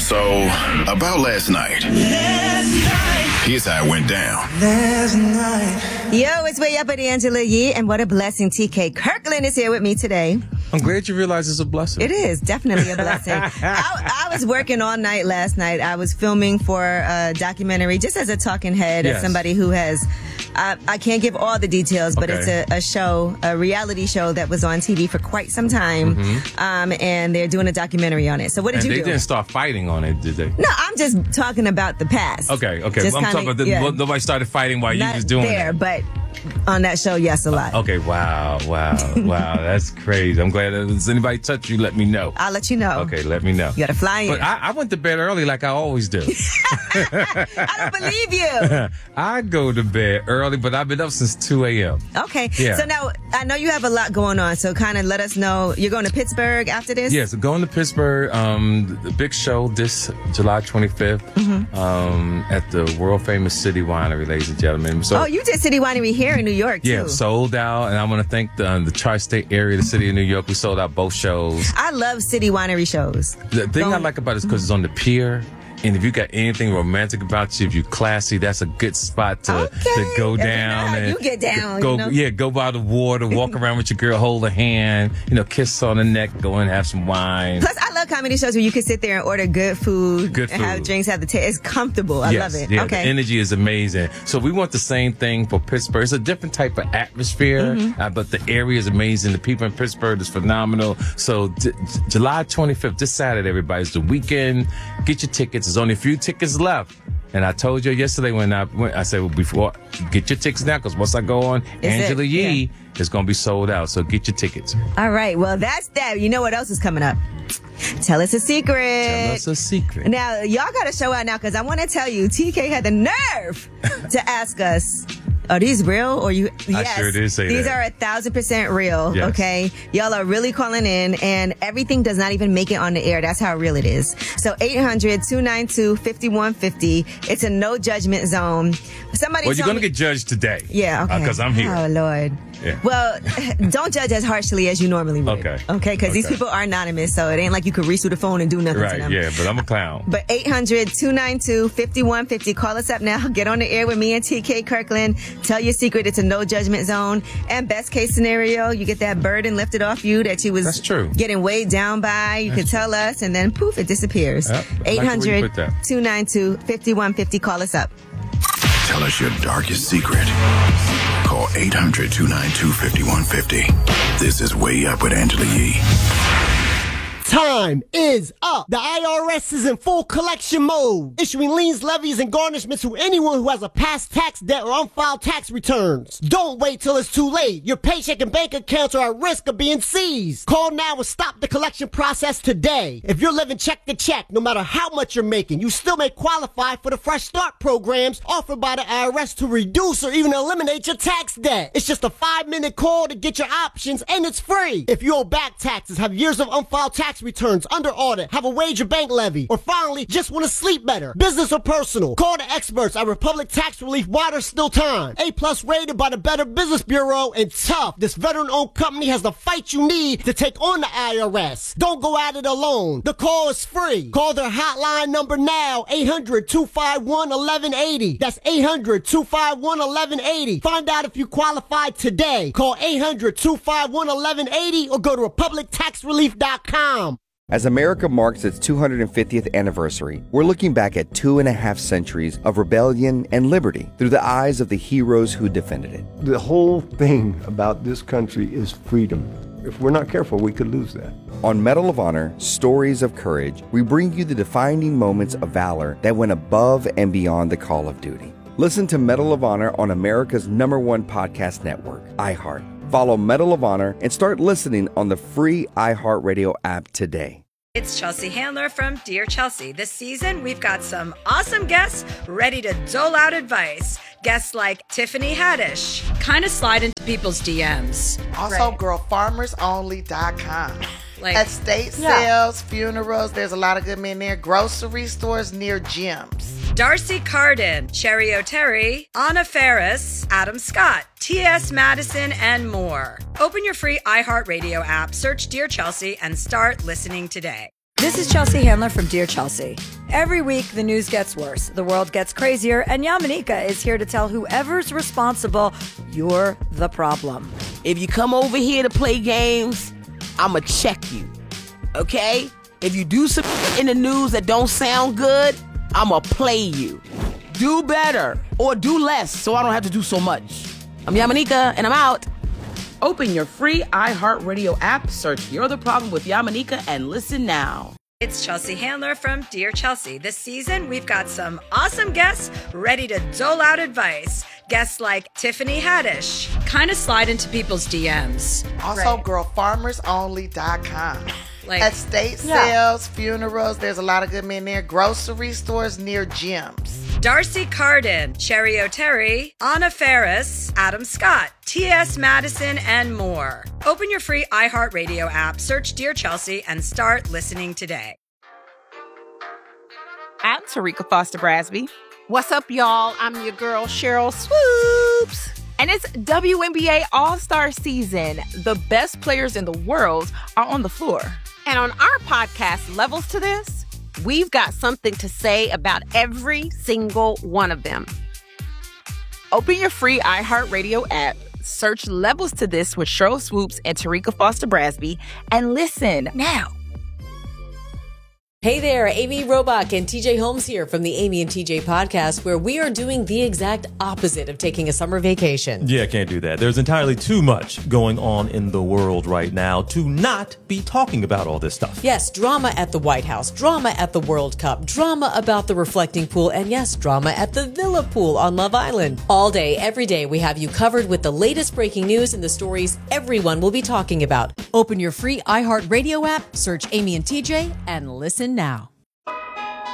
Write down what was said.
So, about last night. Here's how it went down. Last night. Yo, it's Way Up with Angela Yee, and what a blessing. TK Kirkland is here with me today. I'm glad you realize it's a blessing. It is definitely a blessing. I was working all night last night. I was filming for a documentary, just as a talking head, as somebody who has, I can't give all the details, but it's a show, a reality show that was on TV for quite some time, and they're doing a documentary on it. So what did you do? They didn't start fighting on it, did they? No, I'm just talking about the past. Okay. I'm talking about nobody started fighting while Not you was doing there, it. But on that show, yes, a lot. Okay, wow. That's crazy. I'm glad. Does anybody touch you? Let me know. I'll let you know. Okay, let me know. You got to fly in. But I went to bed early like I always do. I don't believe you. I go to bed early, but I've been up since 2 a.m. Okay. Yeah. So now, I know you have a lot going on, so kind of let us know. You're going to Pittsburgh after this? Yes, going to Pittsburgh. The big show this July 25th at the world-famous City Winery, ladies and gentlemen. So, you did City Winery here in New York, too. Yeah, sold out, and I want to thank the tri-state area, the city of New York. We sold out both shows. I love City Winery shows. The thing I like about it is because it's on the pier. And if you got anything romantic about you, if you're classy, that's a good spot to go down. And you get down. Go by the water, walk around with your girl, hold her hand, kiss on the neck, go and have some wine. Plus, I love comedy shows where you can sit there and order good food and have drinks, have the taste. It's comfortable. I love it. Yeah, okay. The energy is amazing. So we want the same thing for Pittsburgh. It's a different type of atmosphere, but the area is amazing. The people in Pittsburgh is phenomenal. So July 25th, this Saturday, everybody, it's the weekend. Get your tickets. There's only a few tickets left. And I told you yesterday when I went, I said, well, before, get your tickets now, because once I go on Angela Yee, it's going to be sold out. So get your tickets. All right. Well, that's that. You know what else is coming up? Tell us a secret. Tell us a secret. Now, y'all got to show out now, because I want to tell you, TK had the nerve to ask us, are these real or you? Yes, I sure did say these that. are 1,000% real. Yes. Okay, y'all are really calling in, and everything does not even make it on the air. That's how real it is. So 800-292-5150. It's a no judgment zone. Somebody. Well, you're gonna get judged today. Yeah. Okay. Because I'm here. Oh Lord. Yeah. Well, don't judge as harshly as you normally would. Okay. Because these people are anonymous, so it ain't like you could reach through the phone and do nothing to them. Yeah, but I'm a clown. But 800-292-5150. Call us up now. Get on the air with me and TK Kirkland. Tell your secret. It's a no judgment zone. And best case scenario, you get that burden lifted off you that you was getting weighed down by. You could tell us, and then poof, it disappears. 800-292-5150. Call us up. Tell us your darkest secret. Call 800-292-5150. This is Way Up with Angela Yee. Time is up. The IRS is in full collection mode, issuing liens, levies, and garnishments to anyone who has a past tax debt or unfiled tax returns. Don't wait till it's too late. Your paycheck and bank accounts are at risk of being seized. Call now and stop the collection process today. If you're living check to check, no matter how much you're making, you still may qualify for the Fresh Start programs offered by the IRS to reduce or even eliminate your tax debt. It's just a 5-minute call to get your options, and it's free. If you owe back taxes, have years of unfiled tax returns under audit, have a wage or bank levy, or finally just want to sleep better, business or personal, call the experts at Republic Tax Relief while there's still time. A+ rated by the Better Business Bureau, and tough. This veteran-owned company has the fight you need to take on the IRS. Don't go at it alone. The call is free. Call their hotline number now, 800-251-1180. That's 800-251-1180. Find out if you qualify today. Call 800-251-1180 or go to republictaxrelief.com. As America marks its 250th anniversary, we're looking back at 2.5 centuries of rebellion and liberty through the eyes of the heroes who defended it. The whole thing about this country is freedom. If we're not careful, we could lose that. On Medal of Honor, Stories of Courage, we bring you the defining moments of valor that went above and beyond the call of duty. Listen to Medal of Honor on America's #1 podcast network, iHeart. Follow Medal of Honor and start listening on the free iHeartRadio app today. It's Chelsea Handler from Dear Chelsea. This season, we've got some awesome guests ready to dole out advice. Guests like Tiffany Haddish. Kind of slide into people's DMs. Also, girlfarmersonly.com. Like estate sales, funerals, there's a lot of good men there. Grocery stores near gyms. Darcy Carden, Cherry O'Terry, Anna Ferris, Adam Scott, T.S. Madison, and more. Open your free iHeartRadio app, search Dear Chelsea, and start listening today. This is Chelsea Handler from Dear Chelsea. Every week, the news gets worse, the world gets crazier, and Yamanika is here to tell whoever's responsible, you're the problem. If you come over here to play games, I'ma check you, okay? If you do some in the news that don't sound good, I'ma play you. Do better or do less so I don't have to do so much. I'm Yamanika, and I'm out. Open your free iHeartRadio app, search You're the Problem with Yamanika, and listen now. It's Chelsea Handler from Dear Chelsea. This season, we've got some awesome guests ready to dole out advice. Guests like Tiffany Haddish, kind of slide into people's DMs. Also, girlfarmersonly.com. Like, estate sales, funerals, there's a lot of good men there. Grocery stores near gyms. Darcy Carden, Cherry O'Terry, Anna Ferris, Adam Scott, T.S. Madison, and more. Open your free iHeartRadio app, search Dear Chelsea, and start listening today. I'm Tarika Foster Brasby. What's up, y'all? I'm your girl, Cheryl Swoops. And it's WNBA All-Star season. The best players in the world are on the floor. And on our podcast, Levels to This, we've got something to say about every single one of them. Open your free iHeartRadio app, search Levels to This with Cheryl Swoops and Tarika Foster Brasby, and listen now. Hey there, Amy Robach and TJ Holmes here from the Amy and TJ podcast, where we are doing the exact opposite of taking a summer vacation. Yeah, can't do that. There's entirely too much going on in the world right now to not be talking about all this stuff. Yes, drama at the White House, drama at the World Cup, drama about the reflecting pool, and yes, drama at the Villa pool on Love Island. All day, every day, we have you covered with the latest breaking news and the stories everyone will be talking about. Open your free iHeartRadio app, search Amy and TJ, and listen now.